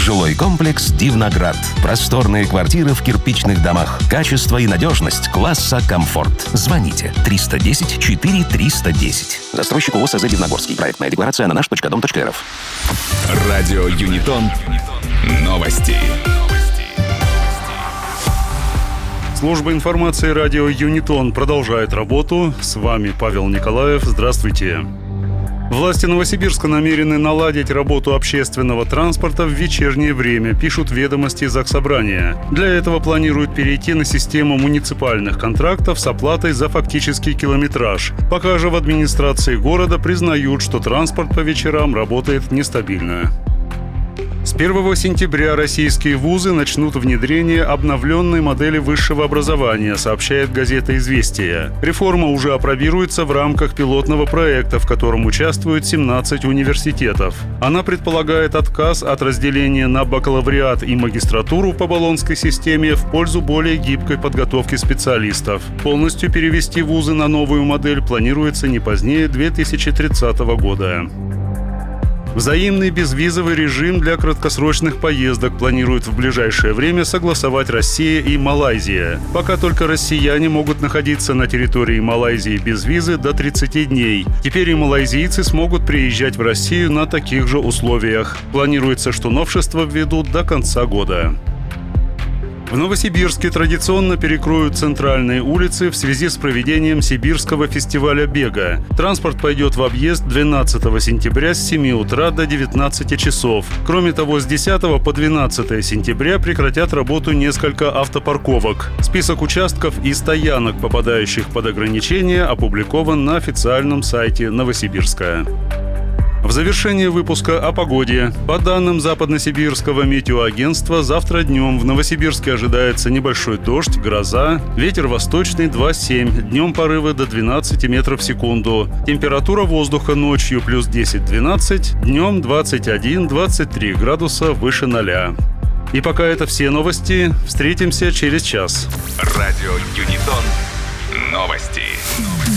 Жилой комплекс «Дивноград». Просторные квартиры в кирпичных домах. Качество и надежность класса «Комфорт». Звоните 310 4 310. Застройщик ООО «СЗ Дивногорский». Проектная декларация на наш.дом.рф. Радио Юнитон. Новости. Служба информации радио Юнитон продолжает работу. С вами Павел Николаев. Здравствуйте. Власти Новосибирска намерены наладить работу общественного транспорта в вечернее время, пишут ведомости Заксобрания. Для этого планируют перейти на систему муниципальных контрактов с оплатой за фактический километраж. Пока же в администрации города признают, что транспорт по вечерам работает нестабильно. С 1 сентября российские вузы начнут внедрение обновленной модели высшего образования, сообщает газета «Известия». Реформа уже апробируется в рамках пилотного проекта, в котором участвуют 17 университетов. Она предполагает отказ от разделения на бакалавриат и магистратуру по болонской системе в пользу более гибкой подготовки специалистов. Полностью перевести вузы на новую модель планируется не позднее 2030 года. Взаимный безвизовый режим для краткосрочных поездок планируют в ближайшее время согласовать Россия и Малайзия. Пока только россияне могут находиться на территории Малайзии без визы до 30 дней. Теперь и малайзийцы смогут приезжать в Россию на таких же условиях. Планируется, что новшества введут до конца года. В Новосибирске традиционно перекроют центральные улицы в связи с проведением Сибирского фестиваля бега. Транспорт пойдет в объезд 12 сентября с 7 утра до 19 часов. Кроме того, с 10 по 12 сентября прекратят работу несколько автопарковок. Список участков и стоянок, попадающих под ограничения, опубликован на официальном сайте Новосибирска. В завершение выпуска о погоде. По данным Западносибирского метеоагентства, завтра днем в Новосибирске ожидается небольшой дождь, гроза, ветер восточный 2,7, днем порывы до 12 метров в секунду. Температура воздуха ночью плюс 10-12, днем 21-23 градуса выше 0. И пока это все новости. Встретимся через час. Радио Юнитон. Новости.